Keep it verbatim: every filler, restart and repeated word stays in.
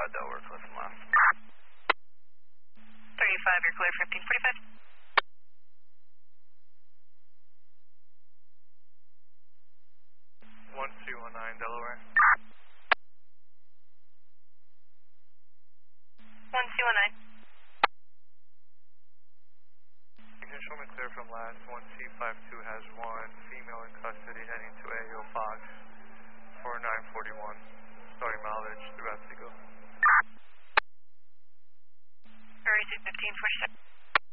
Delaware, Cliff and left. thirty-five, you're clear, fifteen forty-five. one two one nine, Delaware. one two one nine. You can show me clear from last. one C five two has one female in custody heading to A O Fox for nine forty-one. Starting mileage through Otsego. Hurry to fifteen forty-seven.